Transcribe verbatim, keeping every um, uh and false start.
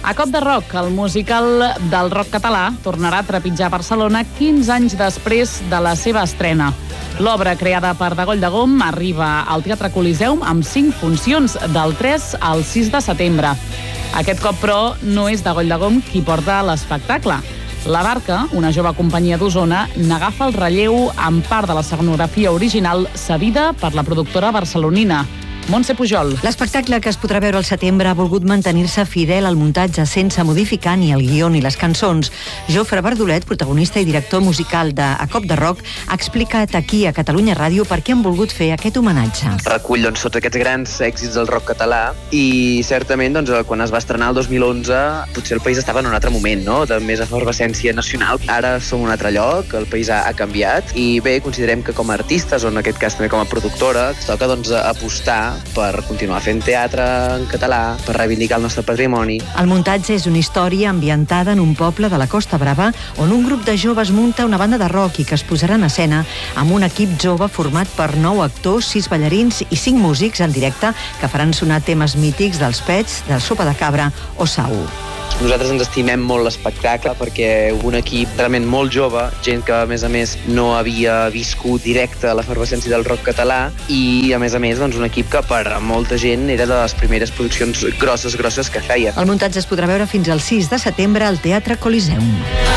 A Cop de Rock, el musical del rock català, tornarà a trepitjar Barcelona quinze anys després de la seva estrena. L'obra, creada per Degoll de Gom, arriba al Teatre Coliseum amb cinc funcions, del tres al sis de setembre. Aquest cop, però, no és Degoll de Gom qui porta l'espectacle. La Barca, una jove companyia d'Osona, n'agafa el relleu amb part de l'escenografia original cedida per la productora barcelonina. Montse Pujol. L'espectacle, que es podrà veure al setembre, ha volgut mantenir-se fidel al muntatge sense modificar ni el guió ni les cançons. Jofre Bardolet, protagonista i director musical de A Cop de Rock, ha explicat aquí a Catalunya Ràdio per què han volgut fer aquest homenatge. Recull doncs, tots aquests grans èxits del rock català i certament doncs, quan es va estrenar el dos mil onze potser el país estava en un altre moment, no? De més efervescència nacional. Ara som un altre lloc, el país ha, ha canviat i bé, considerem que com a artistes o en aquest cas també com a productora toca doncs, apostar per continuar fent teatre en català, per reivindicar el nostre patrimoni. El muntatge és una història ambientada en un poble de la Costa Brava on un grup de joves munta una banda de rock i que es posarà en escena amb un equip jove format per nou actors, sis ballarins i cinc músics en directe que faran sonar temes mítics dels Pets, de Sopa de Cabra o Sau. Nosaltres ens estimem molt l'espectacle perquè un equip realment molt jove, gent que a més a més no havia viscut directe l'efervescència del rock català i a més a més doncs, un equip que per a molta gent era de les primeres produccions grosses, grosses que feia. El muntatge es podrà veure fins al sis de setembre al Teatre Coliseum.